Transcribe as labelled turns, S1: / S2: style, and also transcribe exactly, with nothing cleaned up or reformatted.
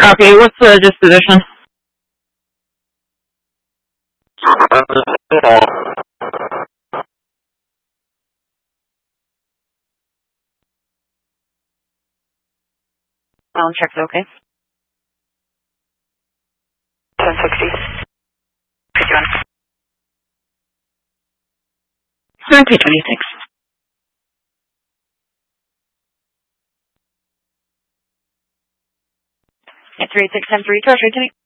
S1: Copy. What's the disposition? Sound check's okay. ten sixty. seven P twenty-six. At three eight six ten three, Treasury, can you?